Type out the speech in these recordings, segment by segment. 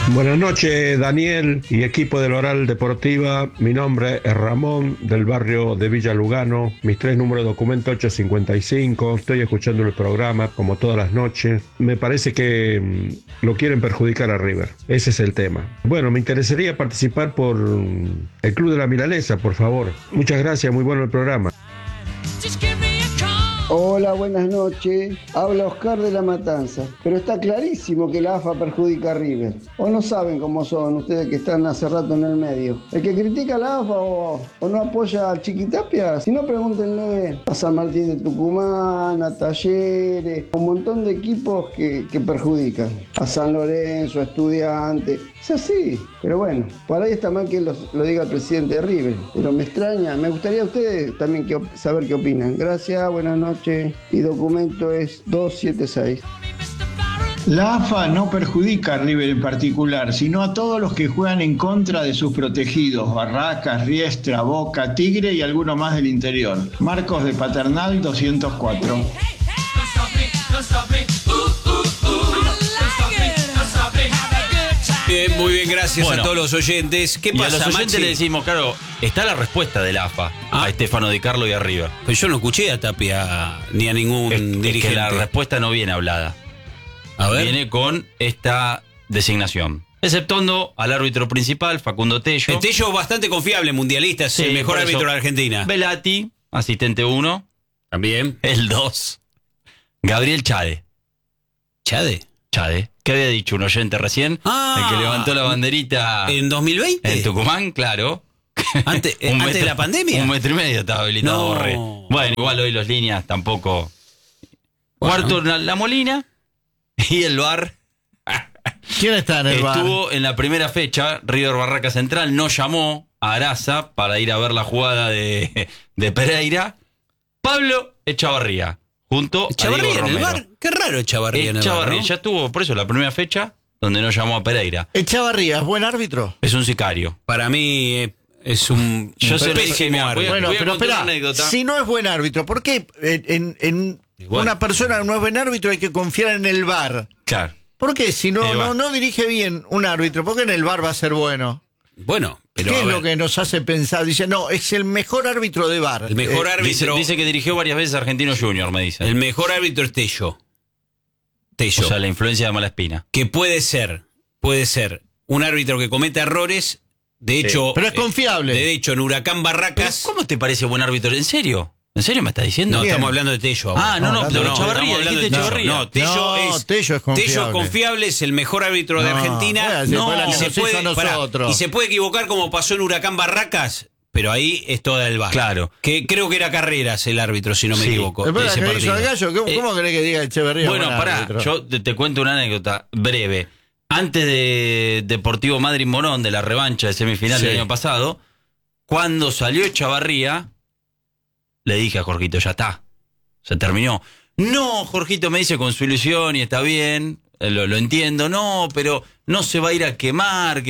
Buenas noches, Daniel y equipo del Oral Deportiva. Mi nombre es Ramón, del barrio de Villa Lugano. Mis 3 números de documento 855. Estoy escuchando el programa como todas las noches. Me parece que lo quieren perjudicar a River. Ese es el tema. Bueno, me interesaría participar por el Club de la Milanesa, por favor. Muchas gracias, muy bueno el programa. Hola, buenas noches. Habla Oscar de La Matanza. Pero está clarísimo que la AFA perjudica a River. ¿O no saben cómo son ustedes que están hace rato en el medio? El que critica a la AFA o no apoya a Chiquitapia, si no, pregúntenle a San Martín de Tucumán, a Talleres, un montón de equipos que perjudican. A San Lorenzo, a Estudiantes. Es así. Pero bueno, por ahí está mal que lo diga el presidente de River. Pero me extraña. Me gustaría a ustedes también saber qué opinan. Gracias, buenas noches. Y documento es 276. La AFA no perjudica a River en particular, sino a todos los que juegan en contra de sus protegidos: Barracas, Riestra, Boca, Tigre y alguno más del interior. Marcos de Paternal 204. Muy bien, gracias a todos los oyentes. ¿Qué pasa, a los oyentes Maxi? le decimos, claro, está la respuesta del AFA a Estefano Di Carlo y a River. Pero yo no escuché a Tapia ni a ningún dirigente. Es que la respuesta no viene hablada. A ver. Viene con esta designación. Exceptuando al árbitro principal, Facundo Tello. Tello es bastante confiable, mundialista, es el mejor árbitro de Argentina. Velati, asistente 1. También. El 2. Gabriel Chade. ¿Chade? Chade. ¿Qué había dicho un oyente recién? El que levantó la banderita. ¿En 2020? En Tucumán, claro. ¿Antes de la pandemia? 1,5 metros estaba habilitado No. Borré. Bueno, igual hoy los líneas tampoco. Bueno. Cuarto, la Molina. Y el VAR. ¿Quién está en el VAR? Estuvo en la primera fecha. River Barraca Central no llamó a Araza para ir a ver la jugada de Pereira. Pablo Echavarría. Junto a Diego ¿Echavarría en el Romero. VAR? Qué raro Echavarría en el VAR, Echavarría ¿no? ya estuvo, por eso, la primera fecha donde no llamó a Pereira. Echavarría, ¿es buen árbitro? Es un sicario. Para mí es un Yo se lo dije, pésimo mira, árbitro. Bueno, voy a pero contar espera, una anécdota. si no es buen árbitro, ¿por qué Igual. una persona no es buen árbitro hay que confiar en el VAR? Claro. ¿Por qué? Si no, El VAR. no dirige bien un árbitro, ¿por qué en el VAR va a ser bueno? Bueno, pero ¿Qué a es ver, lo que nos hace pensar? Dice, no, es el mejor árbitro de VAR. el mejor árbitro, Dice que dirigió varias veces a Argentino Junior, me dice. el mejor árbitro es Tello. O sea, la influencia de Malaspina. Que puede ser un árbitro que cometa errores. De hecho, Pero es confiable. De hecho, en Huracán Pero, Barracas. ¿cómo te parece buen árbitro? ¿En serio? ¿En serio me estás diciendo? No, Bien. estamos hablando de Tello ahora. Ah, no, pero estamos Echavarría, hablando dijiste de Echavarría. No, Tello No, es Tello es confiable. Tello confiable, es el mejor árbitro de No, Argentina. bueno, si fue la que y se nos hizo puede, a nosotros. y se puede equivocar como pasó en Huracán Barracas, pero ahí es toda el VAR. Claro. Que creo que era Carreras el árbitro, si no me Sí. equivoco. Espera, de ese ¿qué hizo partido. el gallo? ¿Cómo querés que diga Echeverría? Bueno, buen pará, árbitro? yo te cuento una anécdota breve. Antes de Deportivo Madrid Morón, de la revancha de semifinal Sí. del año pasado, cuando salió Echavarría, le dije a Jorgito, ya está, se terminó. No, Jorgito me dice con su ilusión y está bien, lo entiendo, no, pero no se va a ir a quemar.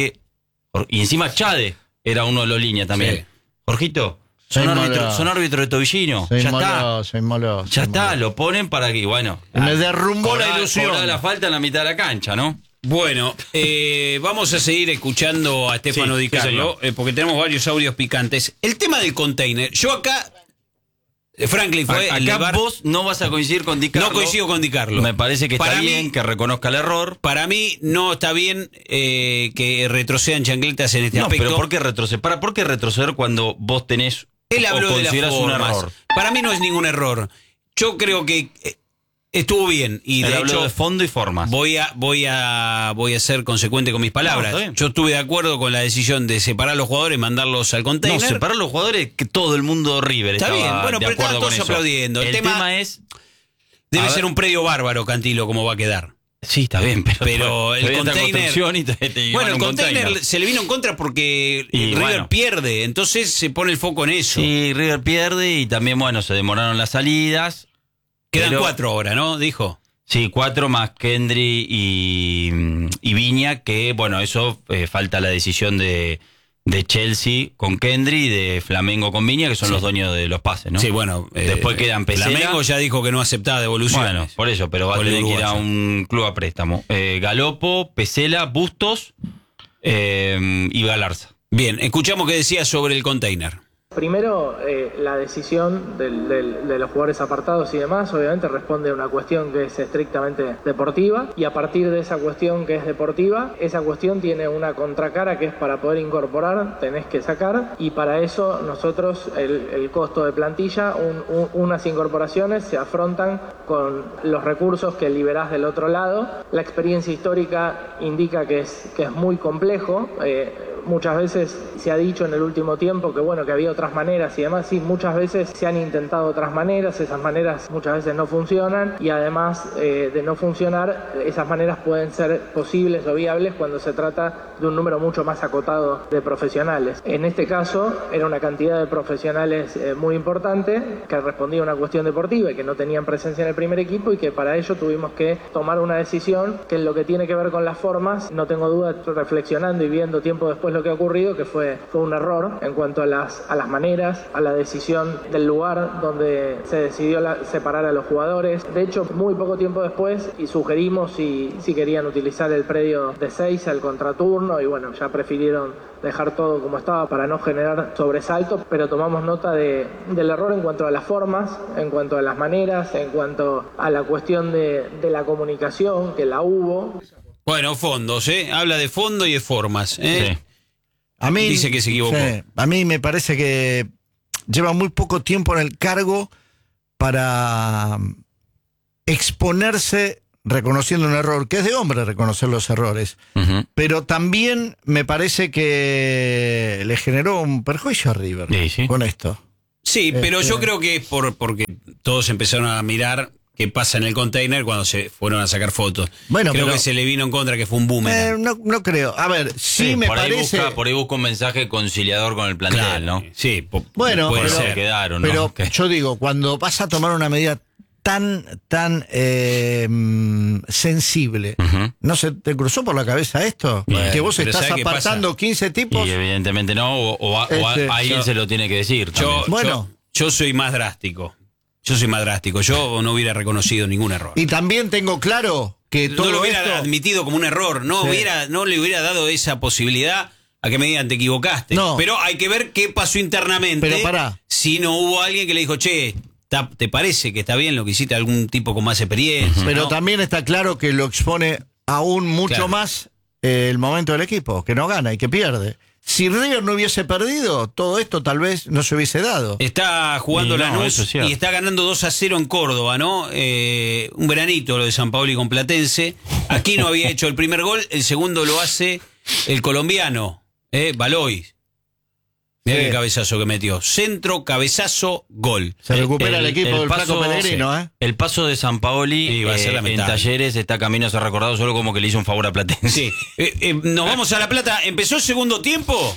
Y encima Chade era uno de los líneas también. Sí. Jorgito, Se son inmoló. árbitros de Tobillino, Se ya inmoló, está. se inmoló. Ya está, lo ponen para que, bueno. Me derrumbó la cobrá ilusión. la falta en la mitad de la cancha, ¿no? Bueno, vamos a seguir escuchando a Estefano Sí, Di sí, Carlo, porque tenemos varios audios picantes. El tema del container. Yo acá, Franklin fue el del Acá VAR. vos no vas a coincidir con Di Carlo. No coincido con Di Carlo. Me parece que Para está mí- bien que reconozca el error. Para mí no está bien que retrocedan chancletas en este No, aspecto. pero ¿por qué retroceder? ¿Por qué retroceder cuando vos tenés Él o habló de las considerás un formas. error? Para mí no es ningún error. Yo creo que estuvo bien y Él de habló hecho de fondo y formas. voy a ser consecuente con mis palabras. No, está bien. Yo estuve de acuerdo con la decisión de separar a los jugadores, mandarlos al No, container. separar a los jugadores que todo el mundo River Está estaba bien, bueno, de pero acuerdo estaban con todos eso. aplaudiendo. El tema es... Debe a ser ver. un predio bárbaro, Cantilo, como va a quedar. Sí, está bien, Pero el todavía está en container- construcción y te Bueno, van el un container se le vino en contra porque Y River bueno. pierde, entonces se pone el foco en eso. Sí, River pierde y también, bueno, se demoraron las salidas. Quedan pero- 4 ahora, ¿no? Dijo. Sí, 4 más Kendry y Viña, que, bueno, eso falta la decisión de Chelsea con Kendry y de Flamengo con Viña, que son Sí. los dueños de los pases, ¿no? Sí, bueno. Después quedan Pesela. Flamengo ya dijo que no aceptaba devoluciones. Bueno, por eso, pero va a Por el tener que ir a uruguayo. un club a préstamo. Galopo, Pesela, Bustos y Galarza. Bien, escuchamos qué decía sobre el container. Primero, la decisión de los jugadores apartados y demás, obviamente responde a una cuestión que es estrictamente deportiva, y a partir de esa cuestión que es deportiva, esa cuestión tiene una contracara que es para poder incorporar, tenés que sacar, y para eso nosotros el costo de plantilla, unas incorporaciones se afrontan con los recursos que liberás del otro lado. La experiencia histórica indica que es muy complejo. Muchas veces se ha dicho en el último tiempo que bueno, que había otras maneras y demás. Sí, muchas veces se han intentado otras maneras, esas maneras muchas veces no funcionan, y además de no funcionar, esas maneras pueden ser posibles o viables cuando se trata de un número mucho más acotado de profesionales. En este caso era una cantidad de profesionales muy importante que respondía a una cuestión deportiva y que no tenían presencia en el primer equipo, y que para ello tuvimos que tomar una decisión que en lo que tiene que ver con las formas, no tengo duda, reflexionando y viendo tiempo después lo que ha ocurrido, que fue un error en cuanto a las maneras, a la decisión del lugar donde se decidió separar a los jugadores. De hecho, muy poco tiempo después y sugerimos si querían utilizar el predio de 6 al contraturno, y bueno, ya prefirieron dejar todo como estaba para no generar sobresalto, pero tomamos nota del error en cuanto a las formas, en cuanto a las maneras, en cuanto a la cuestión de la comunicación, que la hubo. Bueno, fondos, habla de fondo y de formas. Sí. A mí, dice que se equivocó. Sí, a mí me parece que lleva muy poco tiempo en el cargo para exponerse reconociendo un error, que es de hombre reconocer los errores. Ujú. Pero también me parece que le generó un perjuicio a River Sí. con esto. Sí, pero yo creo que es porque todos empezaron a mirar qué pasa en el container cuando se fueron a sacar fotos. Bueno, creo pero- que se le vino en contra, que fue un boomerang. No creo. A ver, sí me por parece... ahí busca un mensaje conciliador con el plantel, Claro, ¿no? sí, Bueno, puede pero- ser. Quedaron, ¿no? Pero Que- yo digo, cuando vas a tomar una medida tan sensible, Ujú. ¿no se te cruzó por la cabeza esto? Bueno, que vos pero estás ¿sabe qué apartando 15 tipos. Y evidentemente no, o alguien yo- se lo tiene que decir. Yo, también. Bueno. yo soy más drástico. Yo no hubiera reconocido ningún error. Y también tengo claro que todo No lo hubiera esto... admitido como un error. No le hubiera dado esa posibilidad a que me digan te equivocaste. No. Pero hay que ver qué pasó internamente. Pero pará. Si no hubo alguien que le dijo, che, ¿te parece que está bien lo que hiciste? Algún tipo con más experiencia. Pero ¿no? también está claro que lo expone aún mucho Claro. más el momento del equipo, que no gana y que pierde. Si River no hubiese perdido, todo esto tal vez no se hubiese dado. Está jugando Y no, Lanús eso es cierto. y está ganando 2-0 en Córdoba, ¿no? Un veranito lo de San Paoli con Platense. Aquí no había hecho el primer gol, el segundo lo hace el colombiano, Baloy. Mirá Sí. qué cabezazo que metió. Centro, cabezazo, gol. Se recupera el equipo del Flaco Pellegrino, ¿eh? El paso de San Paoli Sí, va a ser en lamentable. Talleres está camino a ser recordado solo como que le hizo un favor a Platense. Sí. Nos vamos a La Plata. ¿Empezó el segundo tiempo?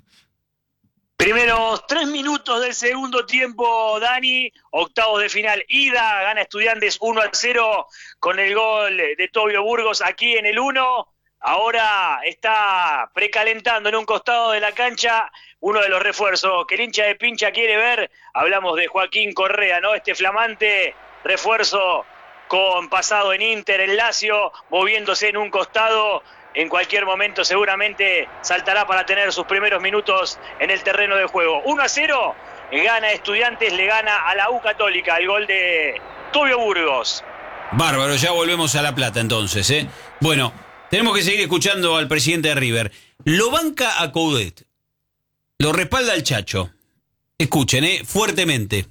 Primeros 3 minutos del segundo tiempo, Dani, octavos de final, ida, gana Estudiantes 1-0 con el gol de Tobio Burgos aquí en el 1. Ahora está precalentando en un costado de la cancha uno de los refuerzos que el hincha de Pincha quiere ver. Hablamos de Joaquín Correa, ¿no? Este flamante refuerzo con pasado en Inter, en Lazio, moviéndose en un costado. En cualquier momento seguramente saltará para tener sus primeros minutos en el terreno de juego. 1-0, gana Estudiantes, le gana a la U Católica, el gol de Tobio Burgos. Bárbaro, ya volvemos a La Plata entonces, ¿eh? Bueno, tenemos que seguir escuchando al presidente de River. Lo banca a Coudet. Lo respalda el Chacho. Escuchen, fuertemente.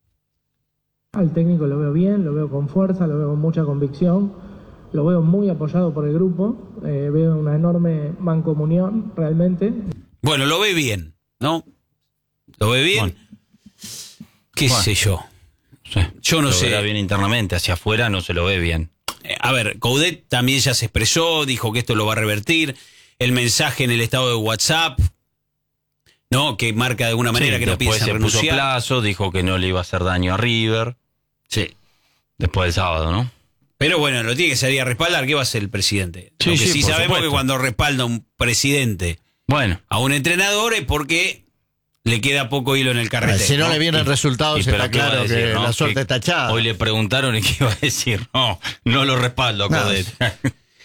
Al técnico lo veo bien, lo veo con fuerza, lo veo con mucha convicción, lo veo muy apoyado por el grupo, veo una enorme mancomunión realmente. Bueno, lo ve bien, ¿no? ¿Lo ve bien? Bueno. ¿Qué Bueno. sé yo? Yo no Lo sé. verá bien internamente, hacia afuera no se lo ve bien. A ver, Coudet también ya se expresó, dijo que esto lo va a revertir. El mensaje en el estado de WhatsApp, ¿no? Que marca de alguna manera Sí, que no después piensan se puso renunciar. plazo, dijo que no le iba a hacer daño a River. Sí. Después del sábado, ¿no? Pero bueno, lo tiene que salir a respaldar. ¿Qué va a hacer el presidente? Sí, Lo que sí, sí por sabemos supuesto. que cuando respalda un presidente Bueno. a un entrenador es porque le queda poco hilo en el carrete. Si no le vienen resultados, Y pero está ¿qué va a claro decir, que no? la suerte Que está echada. Hoy le preguntaron y qué iba a decir. No lo respaldo a No. Coudet.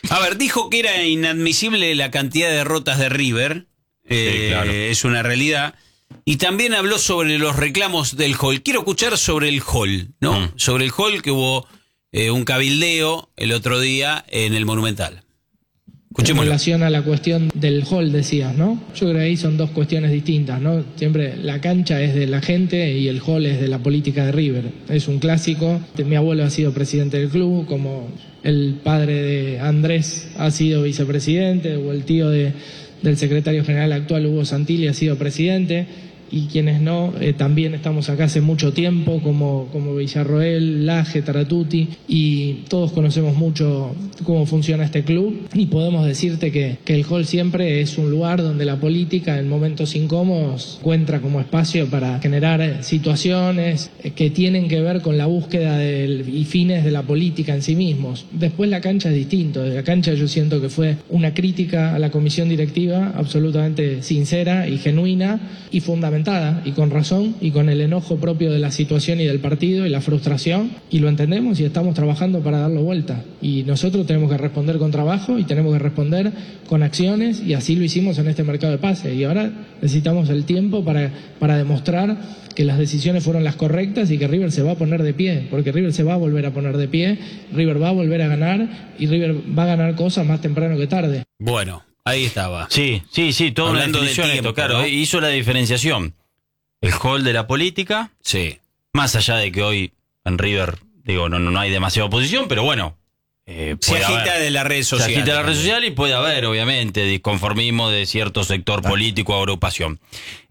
A ver, dijo que era inadmisible la cantidad de derrotas de River. Claro. Es una realidad. Y también habló sobre los reclamos del hall. Quiero escuchar sobre el hall, ¿no? Sobre el hall, que hubo un cabildeo el otro día en el Monumental. En Escuchémoslo. relación a la cuestión del hall, decías, ¿no? Yo creo que ahí son dos cuestiones distintas, ¿no? Siempre la cancha es de la gente y el hall es de la política de River. Es un clásico. Mi abuelo ha sido presidente del club, como el padre de Andrés ha sido vicepresidente, o el tío del secretario general actual, Hugo Santilli, ha sido presidente. Y quienes no, también estamos acá hace mucho tiempo, como Villarroel, Laje, Taratuti, y todos conocemos mucho cómo funciona este club, y podemos decirte que el hall siempre es un lugar donde la política en momentos incómodos encuentra como espacio para generar situaciones que tienen que ver con la búsqueda y fines de la política en sí mismos. Después la cancha es distinto. De la cancha yo siento que fue una crítica a la comisión directiva absolutamente sincera y genuina y fundamental, y con razón, y con el enojo propio de la situación y del partido y la frustración, y lo entendemos y estamos trabajando para darlo vuelta. Y nosotros tenemos que responder con trabajo y tenemos que responder con acciones, y así lo hicimos en este mercado de pases. Y ahora necesitamos el tiempo para demostrar que las decisiones fueron las correctas y que River se va a poner de pie, porque River se va a volver a poner de pie, River va a volver a ganar, y River va a ganar cosas más temprano que tarde. Bueno, ahí estaba. Sí, toda una Hablando de definición tiempo, esto, claro, ¿no? hizo la diferenciación. El hall de la política, Sí. más allá de que hoy en River, digo, no hay demasiada oposición, pero bueno, Se puede agita haber. de las redes Se sociales. agita la red social y puede haber, obviamente, disconformismo de cierto sector político o agrupación.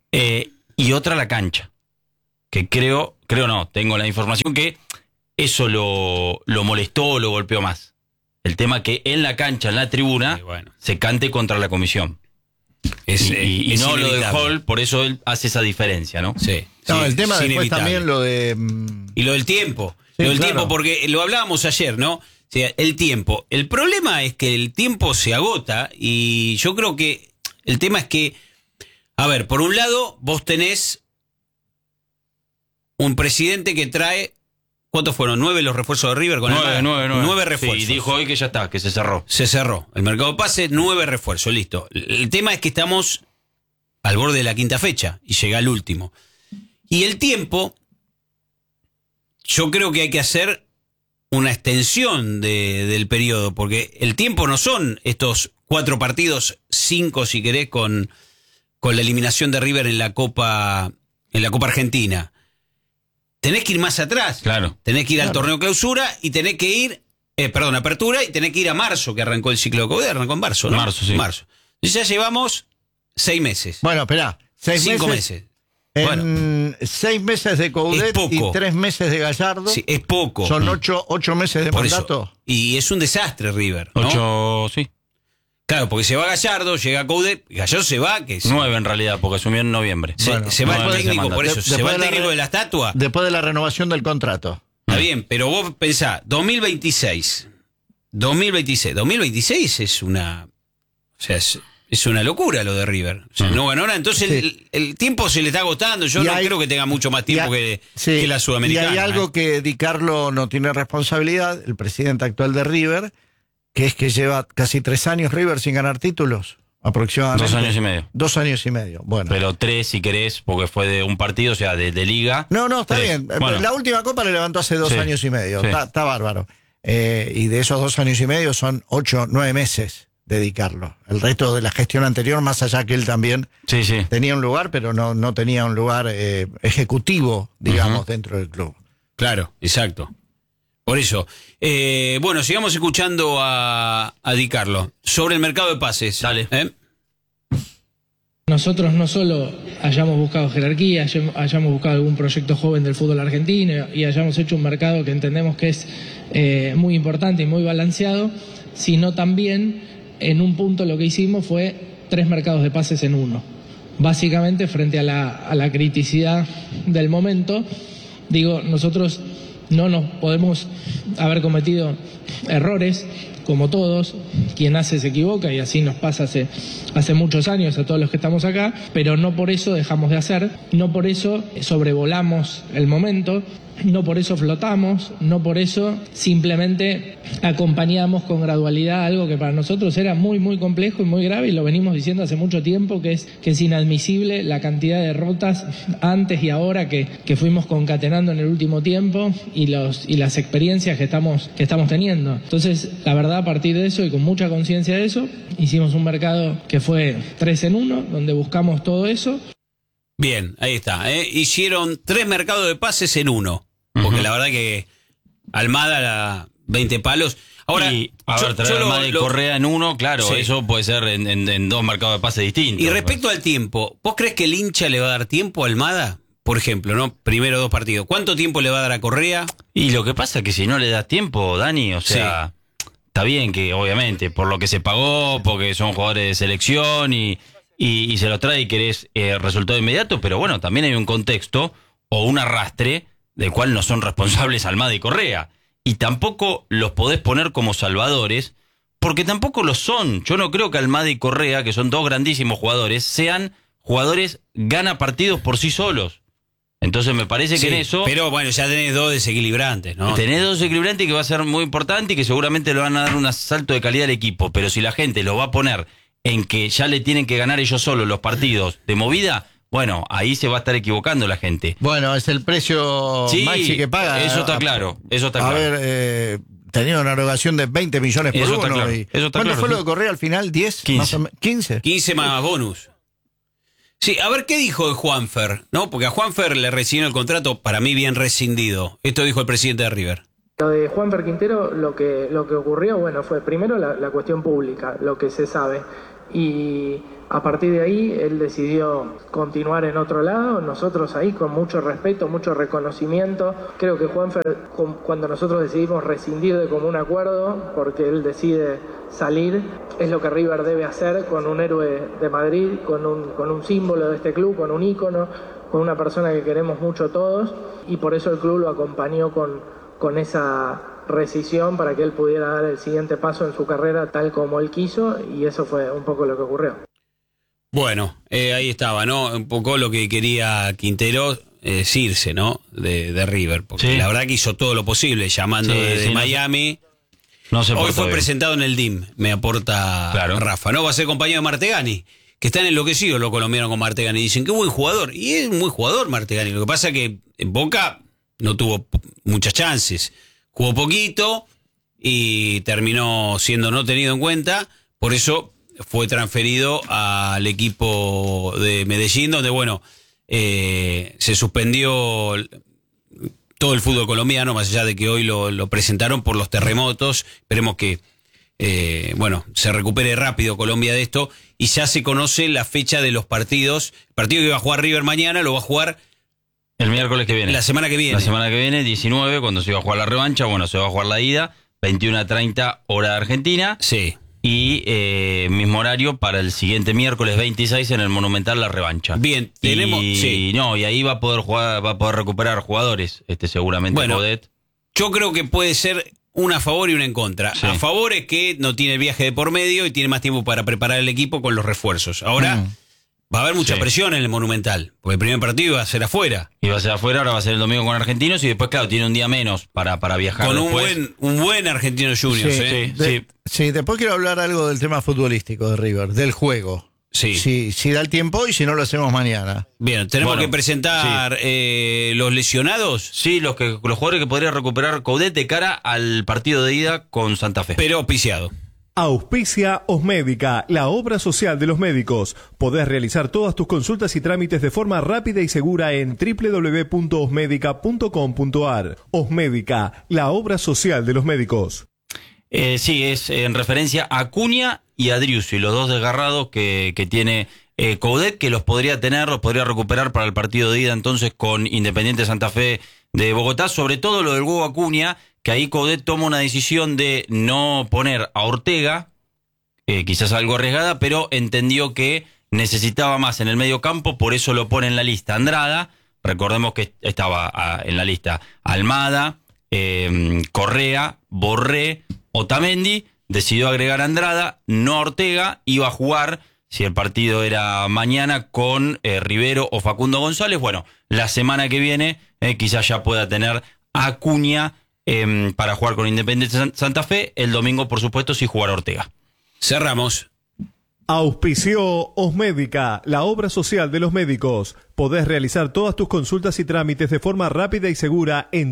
Y otra, la cancha, que creo no, tengo la información que eso lo molestó, lo golpeó más. El tema que en la cancha, en la tribuna, Sí, bueno. se cante contra la comisión. Es Y es no lo del inevitable. hall, por eso él hace esa diferencia, ¿no? Sí. No, sí, el tema es después inevitable. también lo de... Y lo del tiempo. Sí, Lo del claro. tiempo, porque lo hablábamos ayer, ¿no? O sea, el tiempo. El problema es que el tiempo se agota, y yo creo que el tema es que, a ver, por un lado, vos tenés un presidente que trae, ¿cuántos fueron? 9 los refuerzos de River con el 9 refuerzos. Sí, dijo hoy que ya está, que se cerró. Se cerró. El mercado de pases, 9 refuerzos, listo. El tema es que estamos al borde de la quinta fecha y llega el último. Y el tiempo, yo creo que hay que hacer una extensión del periodo, porque el tiempo no son estos 4 partidos, 5 si querés, con la eliminación de River en la Copa Argentina. Tenés que ir más atrás. Claro. Tenés que ir al torneo clausura y tenés que ir, apertura, y tenés que ir a marzo, que arrancó el ciclo de Coudet, arrancó en marzo, ¿no? Marzo, sí. Marzo. Y ya llevamos 6 meses. Bueno, esperá. 5 meses. En 6 meses de Es Coudet poco. y 3 meses de Gallardo. Sí, es poco. Son 8 meses de Por eso. mandato. Y es un desastre River, ¿no? 8, sí. Claro, porque se va Gallardo, llega Coudet, Gallardo se va, que se, 9 en realidad, porque asumió en noviembre. Bueno, se va el 9 meses de técnico, por mandato. eso, se va el técnico de la estatua. Después de la renovación del contrato. Está bien, pero vos pensá, 2026 es una, o sea, es una locura lo de River. O sea, no ganó nada, entonces Sí. el tiempo se le está agotando. Yo Y no hay- creo que tenga mucho más tiempo que la Y Sudamericana. hay algo ¿eh? que Di Carlo no tiene responsabilidad, el presidente actual de River, que es que lleva casi 3 años River sin ganar títulos, aproximadamente. 2 años y medio. 2 años y medio, bueno. Pero 3 si querés, porque fue de un partido, o sea, de liga. No, está 3. bien. Bueno, La última copa le levantó hace 2 Sí. años y medio. Sí. Está bárbaro. Y de esos 2 años y medio son 9 meses de Di Carlo. El resto de la gestión anterior, más allá que él también sí. tenía un lugar, pero no tenía un lugar ejecutivo, digamos, dentro del club. Claro, exacto. Por eso. Bueno, sigamos escuchando a Di Carlo sobre el mercado de pases. Dale. Nosotros no solo hayamos buscado jerarquía, hayamos buscado algún proyecto joven del fútbol argentino y hayamos hecho un mercado que entendemos que es muy importante y muy balanceado, sino también en un punto lo que hicimos fue 3 mercados de pases en uno. Básicamente frente a la criticidad del momento, digo, nosotros no nos podemos haber cometido errores, como todos, quien hace se equivoca y así nos pasa hace muchos años a todos los que estamos acá, pero no por eso dejamos de hacer, no por eso sobrevolamos el momento, no por eso flotamos, no por eso simplemente acompañamos con gradualidad algo que para nosotros era muy, muy complejo y muy grave, y lo venimos diciendo hace mucho tiempo, que es inadmisible la cantidad de derrotas antes y ahora que fuimos concatenando en el último tiempo y las experiencias que estamos teniendo. Entonces, la verdad, a partir de eso y con mucha conciencia de eso, hicimos un mercado que fue 3 en 1, donde buscamos todo eso. Bien, ahí está. Hicieron 3 mercados de pases en 1. Porque la verdad que Almada, 20 palos. Ahora, y, traer Almada y Correa en 1, claro, sí. Eso puede ser en 2 mercados de pases distintos. Y respecto al tiempo, ¿vos crees que el hincha le va a dar tiempo a Almada? Por ejemplo, ¿no? Primero 2 partidos. ¿Cuánto tiempo le va a dar a Correa? Y lo que pasa es que si no le das tiempo, Dani, o sea, está bien que obviamente por lo que se pagó, porque son jugadores de selección y se los trae y querés resultado inmediato, pero bueno, también hay un contexto o un arrastre del cual no son responsables Almada y Correa. Y tampoco los podés poner como salvadores, porque tampoco lo son. Yo no creo que Almada y Correa, que son 2 grandísimos jugadores, sean jugadores gana partidos por sí solos. Entonces me parece que en eso... Pero bueno, ya tenés 2 desequilibrantes, ¿no? Tenés 2 desequilibrantes que va a ser muy importante y que seguramente le van a dar un salto de calidad al equipo. Pero si la gente lo va a poner en que ya le tienen que ganar ellos solos los partidos de movida, bueno, ahí se va a estar equivocando la gente. Bueno, es el precio maxi que paga. Eso está claro, A ver, tenía una erogación de 20 millones por uno. Claro, ¿cuánto fue lo de Correa al final? ¿10? 15. 15. 15 más bonus. Sí, a ver, ¿qué dijo de Juanfer? ¿No? Porque a Juanfer le rescindió el contrato, para mí bien rescindido. Esto dijo el presidente de River. Lo de Juanfer Quintero, lo que ocurrió, bueno, fue primero la cuestión pública, lo que se sabe. Y a partir de ahí él decidió continuar en otro lado, nosotros ahí con mucho respeto, mucho reconocimiento. Creo que Juanfer, cuando nosotros decidimos rescindir de común acuerdo, porque él decide salir, es lo que River debe hacer con un héroe de Madrid, con un símbolo de este club, con un ícono, con una persona que queremos mucho todos, y por eso el club lo acompañó con esa rescisión para que él pudiera dar el siguiente paso en su carrera tal como él quiso, y eso fue un poco lo que ocurrió. Bueno, ahí estaba, ¿no? Un poco lo que quería Quintero irse, ¿no? De River, porque la verdad que hizo todo lo posible, llamando desde Miami. No se Hoy fue bien. presentado en el DIM, me aporta Rafa, ¿no? Va a ser compañero de Martegani, que están enloquecidos los colombianos con Martegani. Dicen, qué buen jugador, y es un buen jugador Martegani. Lo que pasa es que en Boca no tuvo muchas chances. Jugó poquito y terminó siendo no tenido en cuenta, por eso fue transferido al equipo de Medellín, donde, bueno, se suspendió todo el fútbol colombiano, más allá de que hoy lo presentaron por los terremotos. Esperemos que, se recupere rápido Colombia de esto, y ya se conoce la fecha de los partidos. El partido que iba a jugar River mañana lo va a jugar el miércoles que viene. La semana que viene. La semana que viene, 19, cuando se iba a jugar la revancha. Bueno, se va a jugar la ida, 21:30 hora de Argentina. Sí. Y mismo horario para el siguiente miércoles 26 en el Monumental la revancha. Bien, tenemos... Y ahí va a poder jugar, va a poder recuperar jugadores, seguramente. Bueno, Coudet. Yo creo que puede ser una a favor y una en contra. Sí. A favor es que no tiene el viaje de por medio y tiene más tiempo para preparar el equipo con los refuerzos. Ahora... Va a haber mucha presión en el Monumental, porque el primer partido iba a ser afuera. Iba a ser afuera, ahora va a ser el domingo con Argentinos y después, claro, tiene un día menos para viajar. Con después. un buen Argentinos Juniors. Sí, después quiero hablar algo del tema futbolístico de River, del juego. Sí. Si da el tiempo y si no lo hacemos mañana. Bien, tenemos que presentar los lesionados. Sí, los jugadores que podría recuperar Coudet de cara al partido de ida con Santa Fe. Pero auspiciado. Auspicia Osmédica, la obra social de los médicos. Podés realizar todas tus consultas y trámites de forma rápida y segura en www.osmedica.com.ar. Osmédica, la obra social de los médicos. Sí, es en referencia a Acuña y a Driussi, los dos desgarrados que tiene Coudet, que los podría recuperar para el partido de ida entonces con Independiente Santa Fe de Bogotá, sobre todo lo del huevo Acuña, que ahí Coudet toma una decisión de no poner a Ortega, quizás algo arriesgada, pero entendió que necesitaba más en el medio campo, por eso lo pone en la lista Andrada. Recordemos que estaba en la lista Almada, Correa, Borré, Otamendi. Decidió agregar a Andrada, no a Ortega. Iba a jugar, si el partido era mañana, con Rivero o Facundo González. Bueno, la semana que viene quizás ya pueda tener a Acuña para jugar con Independiente Santa Fe. El domingo, por supuesto, sí jugará Ortega. Cerramos. Auspició Osmédica, la obra social de los médicos. Podés realizar todas tus consultas y trámites de forma rápida y segura en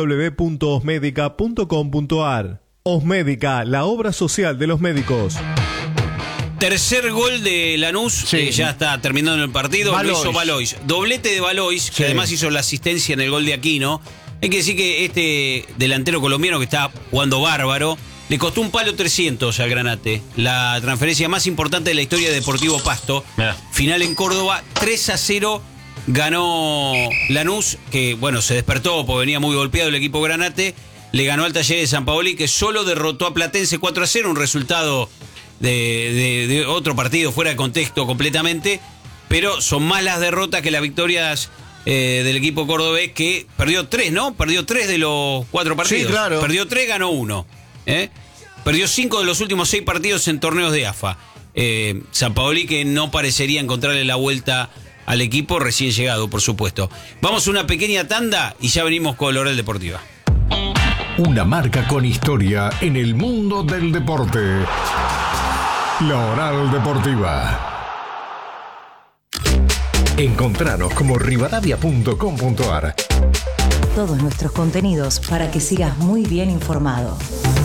www.osmedica.com.ar. Osmédica, la obra social de los médicos. Tercer gol de Lanús, que ya está terminando el partido. Valois. Lo hizo Valois. Doblete de Valois, que además hizo la asistencia en el gol de Aquino. Hay que decir que este delantero colombiano que está jugando bárbaro, le costó un palo 300 al Granate. La transferencia más importante de la historia de Deportivo Pasto. Mirá. Final en Córdoba, 3-0 ganó Lanús, que bueno, se despertó porque venía muy golpeado el equipo Granate. Le ganó al Talleres de San Paoli, que solo derrotó a Platense 4-0, un resultado de otro partido fuera de contexto completamente, pero son más las derrotas que las victorias del equipo cordobés, que perdió 3, ¿no? Perdió 3 de los 4 partidos. Sí, claro. Perdió 3, ganó 1. Perdió 5 de los últimos 6 partidos en torneos de AFA. San Paoli, que no parecería encontrarle la vuelta al equipo recién llegado, por supuesto. Vamos a una pequeña tanda y ya venimos con la Oral Deportiva. Una marca con historia en el mundo del deporte. La Oral Deportiva. Encontranos como rivadavia.com.ar. Todos nuestros contenidos para que sigas muy bien informado.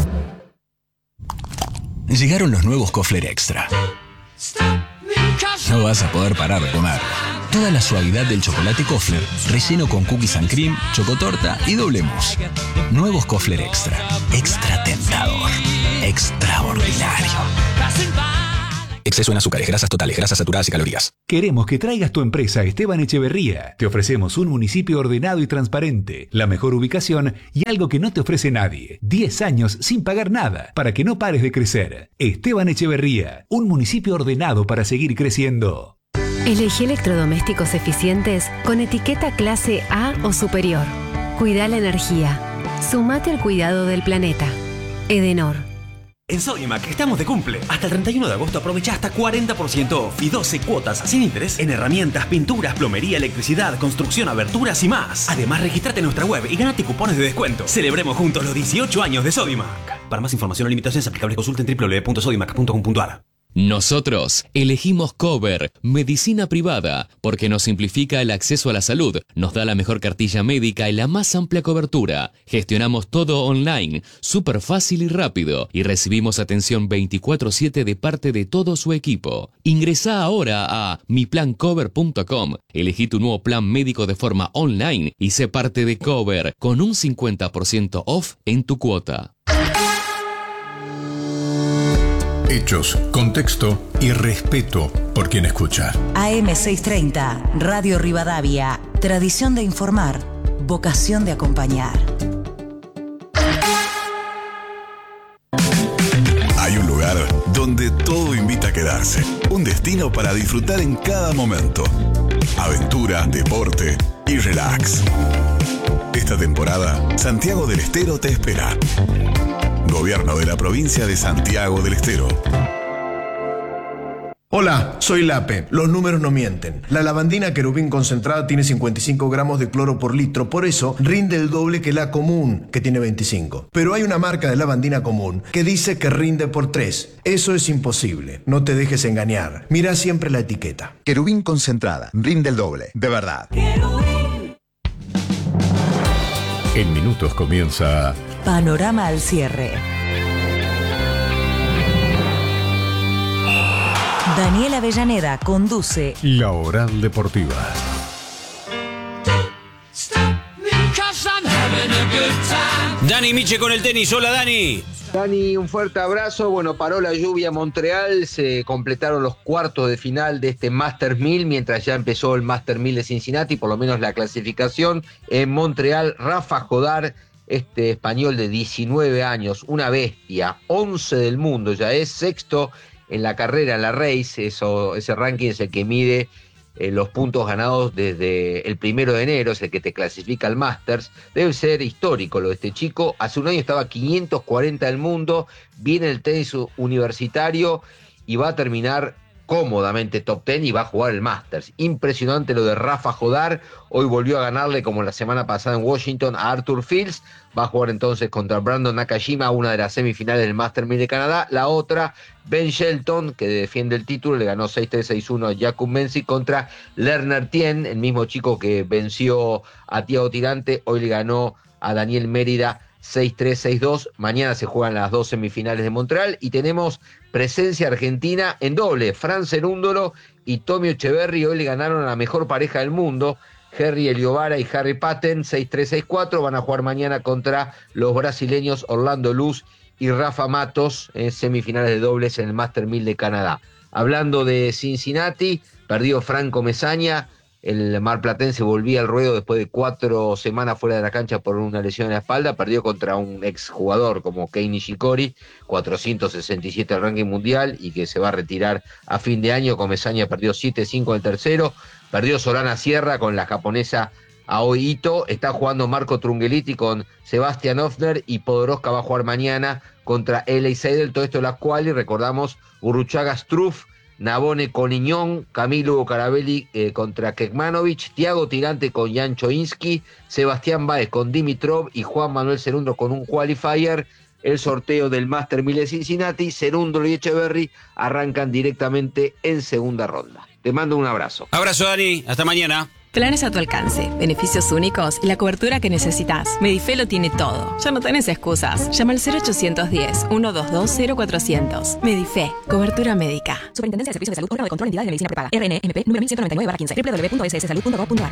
Llegaron los nuevos Kofler Extra. No vas a poder parar de comer. Toda la suavidad del chocolate Kofler, relleno con cookies and cream, chocotorta y doble mousse. Nuevos Kofler Extra. Extra tentador. Extraordinario. Exceso en azúcares, grasas totales, grasas saturadas y calorías. Queremos que traigas tu empresa a Esteban Echeverría. Te ofrecemos un municipio ordenado y transparente, la mejor ubicación y algo que no te ofrece nadie. 10 años sin pagar nada, para que no pares de crecer. Esteban Echeverría, un municipio ordenado para seguir creciendo. Elegí electrodomésticos eficientes con etiqueta clase A o superior. Cuida la energía. Sumate al cuidado del planeta. Edenor. En Sodimac estamos de cumple. Hasta el 31 de agosto aprovecha hasta 40% off y 12 cuotas sin interés en herramientas, pinturas, plomería, electricidad, construcción, aberturas y más. Además, regístrate en nuestra web y gánate cupones de descuento. Celebremos juntos los 18 años de Sodimac. Para más información o limitaciones aplicables, consulten www.sodimac.com.ar. Nosotros elegimos Cover, medicina privada, porque nos simplifica el acceso a la salud, nos da la mejor cartilla médica y la más amplia cobertura. Gestionamos todo online, súper fácil y rápido, y recibimos atención 24/7 de parte de todo su equipo. Ingresá ahora a miplancover.com, elegí tu nuevo plan médico de forma online y sé parte de Cover, con un 50% off en tu cuota. Hechos, contexto y respeto por quien escucha. AM630, Radio Rivadavia. Tradición de informar, vocación de acompañar. Hay un lugar donde todo invita a quedarse. Un destino para disfrutar en cada momento. Aventura, deporte y relax. Esta temporada, Santiago del Estero te espera. Gobierno de la provincia de Santiago del Estero. Hola, soy Lape. Los números no mienten. La lavandina Querubín concentrada tiene 55 gramos de cloro por litro, por eso rinde el doble que la común, que tiene 25. Pero hay una marca de lavandina común que dice que rinde por 3. Eso es imposible. No te dejes engañar. Mira siempre la etiqueta. Querubín concentrada, rinde el doble, de verdad. En minutos comienza Panorama al cierre. Daniel Avellaneda conduce La Oral Deportiva. Dani Miche con el tenis. Hola, Dani. Dani, un fuerte abrazo. Bueno, paró la lluvia en Montreal, se completaron los cuartos de final de este Masters 1000, mientras ya empezó el Masters 1000 de Cincinnati, por lo menos la clasificación. En Montreal, Rafa Jodar, este español de 19 años, una bestia, 11 del mundo, ya es sexto en la carrera, en la race. Ese ranking es el que mide los puntos ganados desde el 1 de enero, es el que te clasifica al Masters. Debe ser histórico lo de este chico. Hace un año estaba 540 del mundo, viene el tenis universitario y va a terminar cómodamente top 10 y va a jugar el Masters. Impresionante lo de Rafa Jodar, hoy volvió a ganarle como la semana pasada en Washington a Arthur Fields, va a jugar entonces contra Brandon Nakajima, una de las semifinales del Masters 1000 de Canadá. La otra, Ben Shelton, que defiende el título, le ganó 6-3, 6-1 a Jakub Mensik contra Lerner Tien, el mismo chico que venció a Thiago Tirante, hoy le ganó a Daniel Mérida 6-3, 6-2. Mañana se juegan las 2 semifinales de Montreal y tenemos presencia argentina en doble. Fran Cerúndolo y Tommy Echeverry hoy le ganaron a la mejor pareja del mundo, Harry Eliobara y Harry Patten, 6-3, 6-4. Van a jugar mañana contra los brasileños Orlando Luz y Rafa Matos en semifinales de dobles en el Master 1000 de Canadá. Hablando de Cincinnati, perdió Franco Mesaña. El marplatense volvía al ruedo después de 4 semanas fuera de la cancha por una lesión en la espalda. Perdió contra un exjugador como Kei Nishikori, 467 del ranking mundial y que se va a retirar a fin de año. Con Mesaña perdió 7-5 en el tercero. Perdió Solana Sierra con la japonesa Aoi Ito. Está jugando Marco Trungeliti con Sebastian Ofner y Podoroska va a jugar mañana contra L.A. Seidel. Todo esto en la cual, y recordamos, Gurruchaga Struff, Nabone con Iñón, Camilo Carabelli contra Kekmanovic, Thiago Tirante con Jan Choinsky, Sebastián Báez con Dimitrov y Juan Manuel Cerúndolo con un qualifier. El sorteo del Master 1000 de Cincinnati, Cerúndolo y Echeverry arrancan directamente en segunda ronda. Te mando un abrazo. Abrazo, Dani. Hasta mañana. Planes a tu alcance, beneficios únicos y la cobertura que necesitas. Medife lo tiene todo. Ya no tenés excusas. Llama al 0810-122-0400. Medife, cobertura médica. Superintendencia de Servicios de Salud, órgano de control, entidad de medicina prepaga. RNMP, número 1199/15. www.sssalud.gov.ar.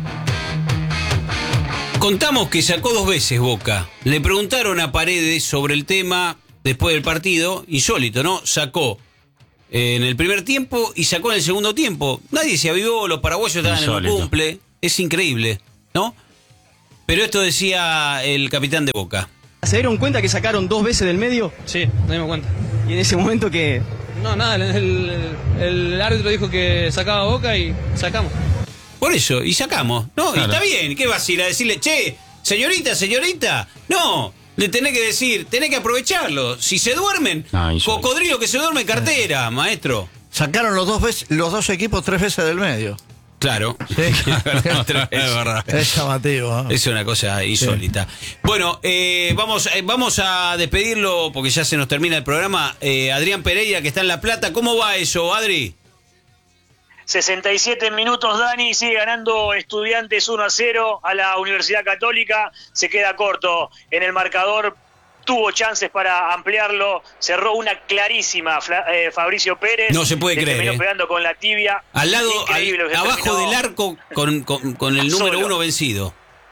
Contamos que sacó 2 veces Boca. Le preguntaron a Paredes sobre el tema después del partido. Insólito, ¿no? Sacó en el primer tiempo y sacó en el segundo tiempo. Nadie se avivó, los paraguayos estaban en un cumple. Es increíble, ¿no? Pero esto decía el capitán de Boca. ¿Se dieron cuenta que sacaron 2 veces del medio? Sí, nos dimos cuenta. ¿Y en ese momento qué? No, nada, el árbitro dijo que sacaba Boca y sacamos. Por eso, y sacamos, ¿no? Claro. Y está bien, ¿qué vas a ir a decirle? Che, señorita, no. Le tenés que decir, tenés que aprovecharlo. Si se duermen, cocodrilo que se duerme en cartera, maestro. Sacaron los dos equipos 3 veces del medio. Claro. Sí. Es verdad. Es llamativo, ¿no? Es una cosa insólita. Sí. Bueno, vamos a despedirlo porque ya se nos termina el programa. Adrián Pereira, que está en La Plata. ¿Cómo va eso, Adri? 67 minutos, Dani, sigue ganando Estudiantes 1-0 a la Universidad Católica, se queda corto en el marcador, tuvo chances para ampliarlo, cerró una clarísima Fabricio Pérez. No se puede creer. Terminó pegando con la tibia. Al lado, abajo del arco con el número 1 vencido.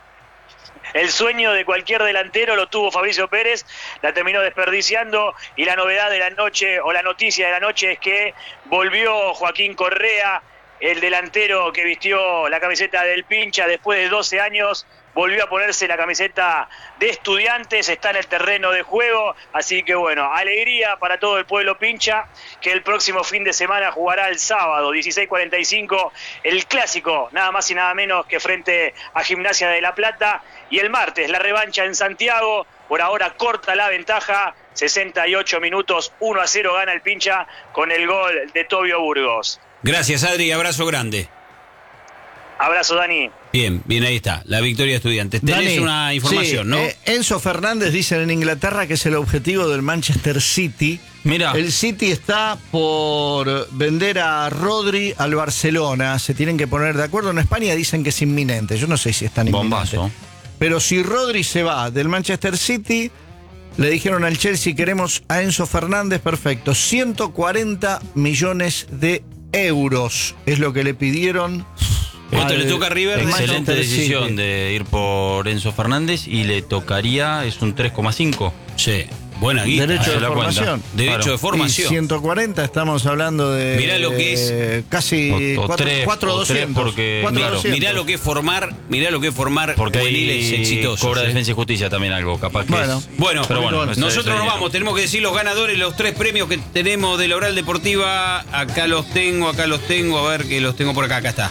El sueño de cualquier delantero lo tuvo Fabricio Pérez, la terminó desperdiciando y la novedad de la noche o la noticia de la noche es que volvió Joaquín Correa, el delantero que vistió la camiseta del Pincha después de 12 años, volvió a ponerse la camiseta de Estudiantes, está en el terreno de juego, así que bueno, alegría para todo el pueblo Pincha, que el próximo fin de semana jugará el sábado, 16:45, el clásico, nada más y nada menos que frente a Gimnasia de La Plata, y el martes la revancha en Santiago, por ahora corta la ventaja, 68 minutos, 1-0 gana el Pincha con el gol de Tobio Burgos. Gracias, Adri, abrazo grande. Abrazo, Dani. Bien, ahí está, la victoria de Estudiantes. Tenés Dani, una información, sí, ¿no? Enzo Fernández dicen en Inglaterra que es el objetivo del Manchester City. Mira. El City está por vender a Rodri al Barcelona. Se tienen que poner de acuerdo. En España dicen que es inminente. Yo no sé si es tan inminente. Bombazo. Pero si Rodri se va del Manchester City, le dijeron al Chelsea, queremos a Enzo Fernández, perfecto. 140 millones de euros es lo que le pidieron. ¿Cuánto le toca a River? Excelente decisión de ir por Enzo Fernández y le tocaría, es un 3,5. Sí, buena guita. Derecho de formación. Derecho de formación. Y 140 estamos hablando de... Mirá lo que es... Casi 4,200. Porque claro, mirá lo que es formar porque juveniles exitosos. Cobra Defensa y Justicia también algo, capaz que Bueno, pero bueno, nosotros nos vamos, tenemos que decir los ganadores, los 3 premios que tenemos de la Oral Deportiva. Acá los tengo, a ver que los tengo por acá está.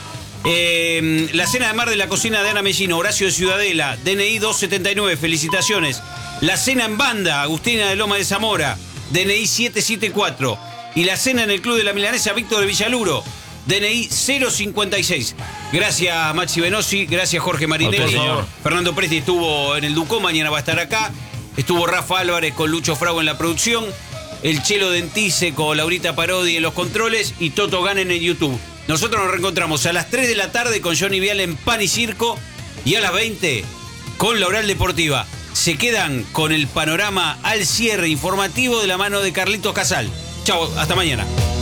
La cena de mar de la cocina de Ana Mellino, Horacio de Ciudadela, DNI 279, felicitaciones. La cena en banda, Agustina de Loma de Zamora, DNI 774. y la cena en el Club de la Milanesa Víctor de Villaluro. DNI 056. Gracias Maxi Venosi, gracias Jorge Marinelli. Fernando Presti estuvo en el Ducó, mañana va a estar acá. Estuvo Rafa Álvarez con Lucho Frau en la producción. El Chelo Dentice con Laurita Parodi en los controles y Toto Ganen en YouTube. Nosotros nos reencontramos a las 3 de la tarde con Johnny Vial en Pan y Circo y a las 20 con La Oral Deportiva. Se quedan con el panorama al cierre informativo de la mano de Carlitos Casal. Chao, hasta mañana.